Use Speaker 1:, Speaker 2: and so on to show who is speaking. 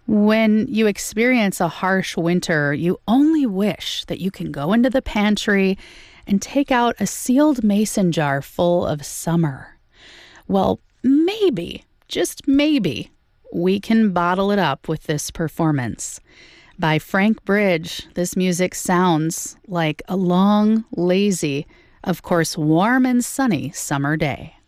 Speaker 1: When you experience a harsh winter, you only wish that you can go into the pantry and take out a sealed mason jar full of summer. Well, maybe, just maybe, we can bottle it up with this performance. By Frank Bridge, this music sounds like a long, lazy, of course warm and sunny summer day.